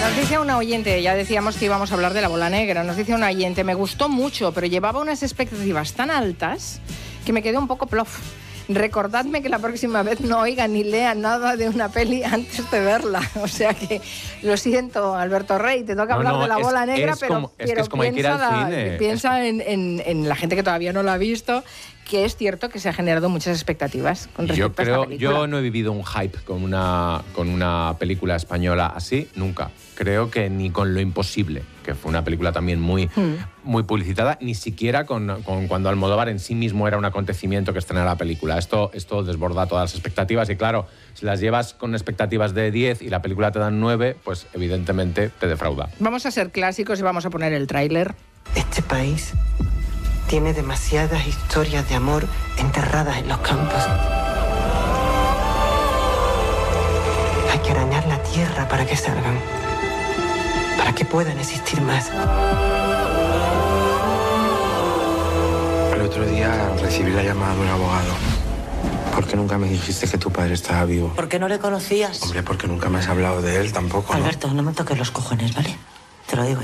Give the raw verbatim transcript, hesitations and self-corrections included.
Nos dice una oyente, ya decíamos que íbamos a hablar de La Bola Negra, nos dice una oyente, me gustó mucho, pero llevaba unas expectativas tan altas que me quedé un poco plof. Recordadme que la próxima vez no oiga ni lea nada de una peli antes de verla. O sea que, lo siento, Alberto Rey, te toca no, hablar no, de La Bola es, Negra, es pero, como, pero es que es como hay que ir al la, cine. piensa es... en, en, en la gente que todavía no la ha visto, que es cierto que se ha generado muchas expectativas con respecto yo creo, a esta película. Yo no he vivido un hype con una, con una película española así, nunca. Creo que ni con Lo Imposible, que fue una película también muy, hmm. muy publicitada, ni siquiera con, con cuando Almodóvar en sí mismo era un acontecimiento que estrenara la película. Esto, esto desborda todas las expectativas y claro, si las llevas con expectativas de diez y la película te dan nueve, pues evidentemente te defrauda. Vamos a ser clásicos y vamos a poner el tráiler. Este país tiene demasiadas historias de amor enterradas en los campos. Hay que arañar la tierra para que salgan, para que puedan existir más. El otro día recibí la llamada de un abogado. ¿Por qué nunca me dijiste que tu padre estaba vivo? ¿Por qué no le conocías? Hombre, porque nunca me has hablado de él tampoco, ¿no? Alberto, no me toques los cojones, ¿vale? Te lo digo yo.